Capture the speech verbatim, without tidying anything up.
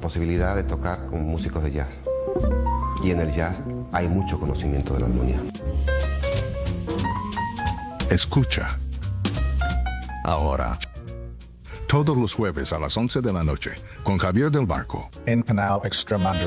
posibilidad de tocar con músicos de jazz. Y en el jazz hay mucho conocimiento de la armonía. Escucha. Ahora. Todos los jueves a las once de la noche, con Javier del Barco. En Canal Extremadura.